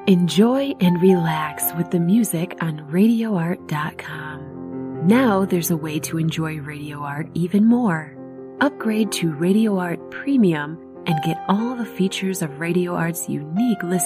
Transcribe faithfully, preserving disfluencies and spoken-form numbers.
Enjoy and relax with the music on radio art dot com. Now there's a way to enjoy Radio Art even more. Upgrade to Radio Art Premium and get all the features of Radio Art's unique listening